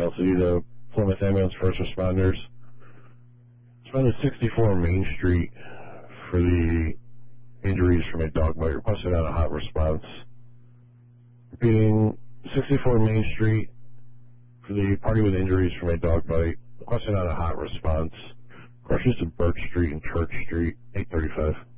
Also, the Plymouth Ambulance First Responders. Respond to 64 Main Street for the injuries from a dog bite. Requested on a hot response. Repeating, 64 Main Street for the party with injuries from a dog bite. Requested on a hot response. Crushes to Birch Street and Church Street, 835.